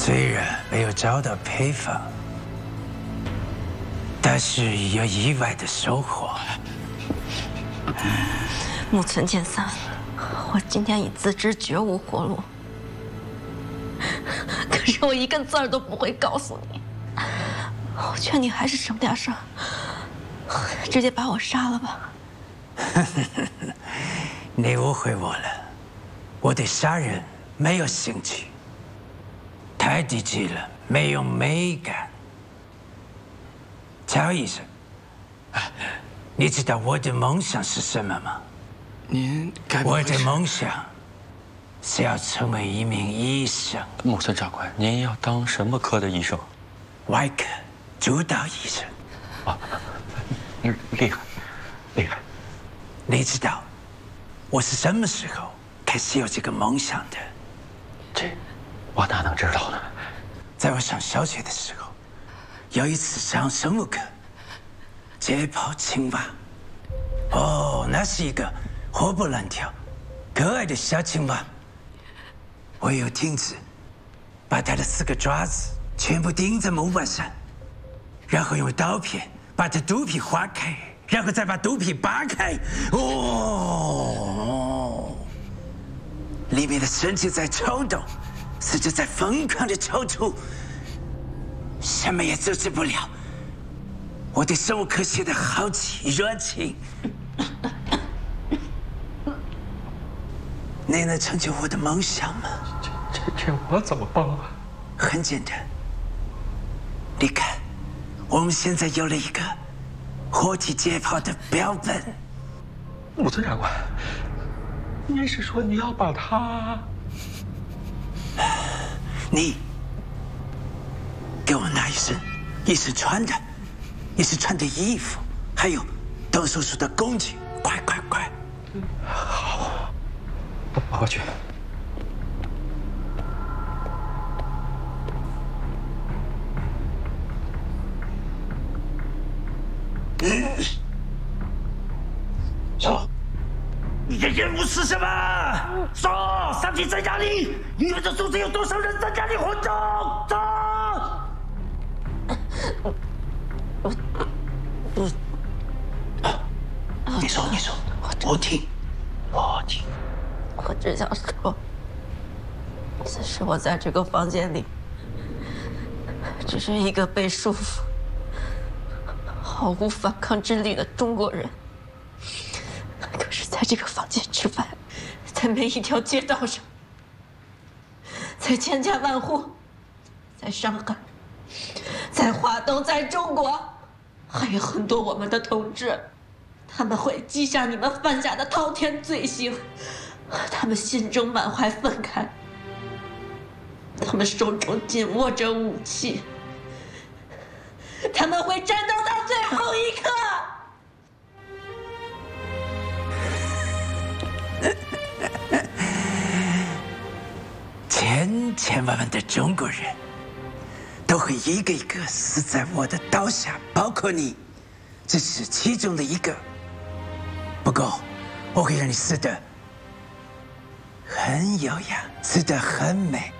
虽然没有找到配方，但是有意外的收获。 木村健三，我今天已自知绝无活路，可是我一个字儿都不会告诉你。我劝你还是省点事儿，直接把我杀了吧。 你误会我了，我对杀人没有兴趣，太低级了，没有美感。乔医生，你知道我的梦想是什么吗？ 您该不会我的梦想是要成为一名医生。 木村长官，您要当什么科的医生？ 外科主刀医生。 啊，厉害，厉害！ 你知道我是什么时候开始有这个梦想的？ 这我哪能知道呢？ 在我上小学的时候，有一次上生物课，解剖青蛙。哦，那是一个活蹦乱跳、可爱的小青蛙。我用钉子把它的4个爪子全部钉在木板上，然后用刀片把它肚皮划开，然后再把肚皮扒开。哦，里面的身体在抽动，四肢在疯狂的抽搐，什么也阻止不了我对生物科学的好奇热情。你能成就我的梦想吗？ 这我怎么帮啊？ 很简单，你看，我们现在有了一个活体解剖的标本。 木村长官，您是说你要把它？ 你给我拿一身医生穿的衣服，还有动手术的工具，快快快！ 好，我去。 说，你的任务是什么？说，上级在哪里？你们的组织有多少人在哪里活动？说。你说，我听。 我只想说，此时我在这个房间里，只是一个被束缚、毫无反抗之力的中国人。可是，在这个房间之外，在每一条街道上，在千家万户，在上海，在华东，在中国，还有很多我们的同志。他们会记下你们犯下的滔天罪行，他们心中满怀愤慨，他们手中紧握着武器，他们会战斗到最后一刻。千万的中国人都会一个一个死在我的刀下，包括你，这是其中的一个。不过，我会让你死得很优雅，死得很美。